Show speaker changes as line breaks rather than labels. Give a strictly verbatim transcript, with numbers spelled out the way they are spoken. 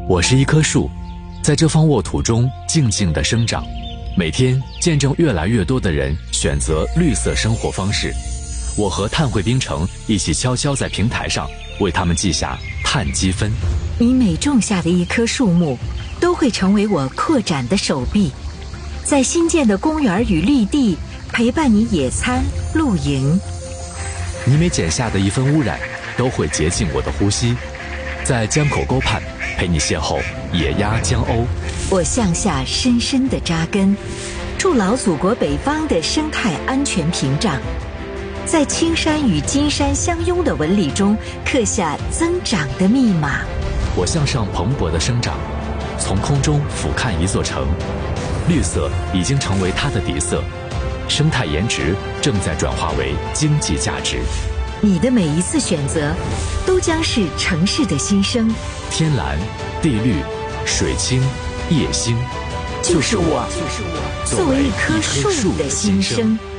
我是一棵树，在这方沃土中静静地生长，每天见证越来越多的人选择绿色生活方式。我和碳汇冰城一起悄悄在平台上为他们记下碳积分。
你每种下的一棵树木，都会成为我扩展的手臂，在新建的公园与绿地陪伴你野餐露营。
你每剪下的一分污染，都会洁净我的呼吸，在江口沟畔陪你邂逅野鸭江鸥。
我向下深深地扎根，筑牢祖国北方的生态安全屏障，在青山与金山相拥的纹理中刻下增长的密码。
我向上蓬勃的生长，从空中俯瞰一座城，绿色已经成为它的底色，生态颜值正在转化为经济价值。
你的每一次选择，都将是城市的新生。
天蓝、地绿、水清、夜星，
就是我，作为一棵树的新生。